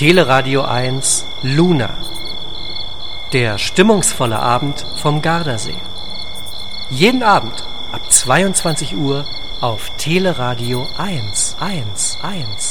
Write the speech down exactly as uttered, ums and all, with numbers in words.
Teleradio eins Luna. Der stimmungsvolle Abend vom Gardasee. Jeden Abend ab zweiundzwanzig Uhr auf Teleradio eins, eins, eins.